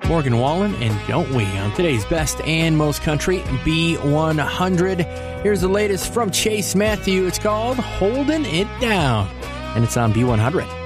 Morgan Wallen, and Don't We on today's Best and Most Country B100. Here's the latest from Chase Matthew. It's called Holding It Down, and it's on B100.